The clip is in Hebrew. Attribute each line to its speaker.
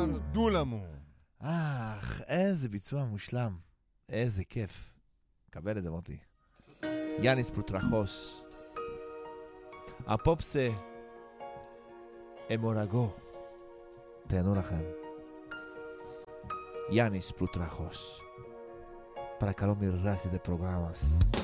Speaker 1: שר דולמו.
Speaker 2: איזה ביצוע מושלם. איזה כיף. קבל את זה, מוטי. יאניס פלוטרחוס. הפופסה אמורגו. תהנו לכם. Yanis Plutrajos, para que lo mirase de programas.